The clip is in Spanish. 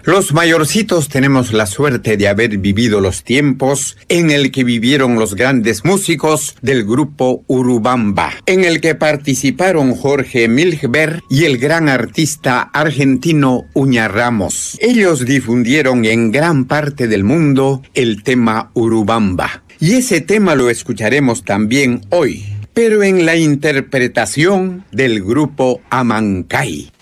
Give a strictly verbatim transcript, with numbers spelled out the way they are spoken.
Los mayorcitos tenemos la suerte de haber vivido los tiempos en el que vivieron los grandes músicos del grupo Urubamba, en el que participaron Jorge Milgber y el gran artista argentino Uña Ramos. Ellos difundieron en gran parte del mundo el tema Urubamba. Y ese tema lo escucharemos también hoy, pero en la interpretación del grupo Amancay.